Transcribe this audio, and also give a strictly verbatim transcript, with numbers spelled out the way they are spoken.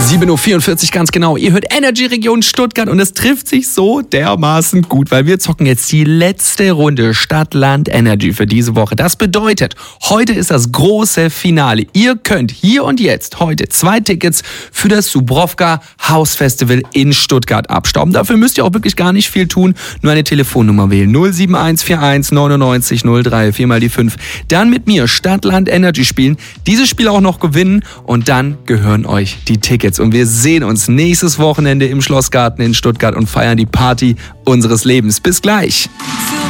sieben Uhr vierundvierzig ganz genau. Ihr hört Energy Region Stuttgart und es trifft sich so dermaßen gut, weil wir zocken jetzt die letzte Runde Stadt, Land, Energy für diese Woche. Das bedeutet, heute ist das große Finale. Ihr könnt hier und jetzt heute zwei Tickets für das Dubrovka House Festival in Stuttgart abstauben. Dafür müsst ihr auch wirklich gar nicht viel tun, nur eine Telefonnummer wählen. null sieben eins vier eins neunundneunzig null drei, viermal die fünf. Dann mit mir Stadt, Land, Energy spielen, dieses Spiel auch noch gewinnen und dann gehören euch die Tickets. Und wir sehen uns nächstes Wochenende im Schlossgarten in Stuttgart und feiern die Party unseres Lebens. Bis gleich.